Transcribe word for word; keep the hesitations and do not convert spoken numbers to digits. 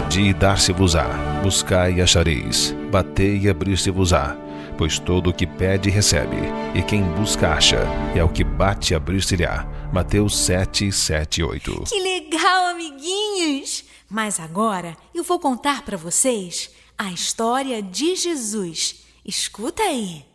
Pedi e dar-se-vos-á, buscai e achareis, batei e abrir-se-vos-á. Pois todo o que pede recebe, e quem busca acha, e ao que bate abrir-se-lhe-á. Mateus sete, sete, oito. Que legal, amiguinhos! Mas agora eu vou contar para vocês a história de Jesus. Escuta aí.